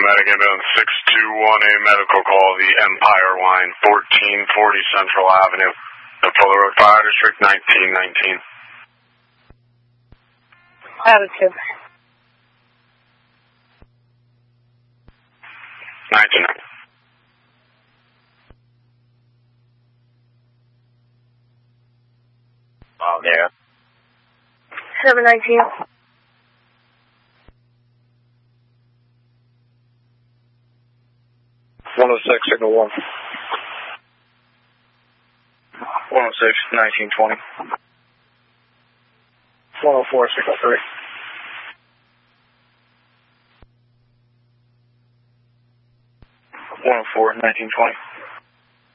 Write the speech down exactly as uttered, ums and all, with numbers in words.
Medic Ambulance six two one, a medical call, the Empire Line, fourteen forty Central Avenue, the Fuller Road Fire District, nineteen nineteen. Attitude. nineteen nineteen. Oh, yeah. seven nineteen. one oh six, signal one. one oh six, nineteen twenty. one oh four, signal three. one oh four, nineteen twenty.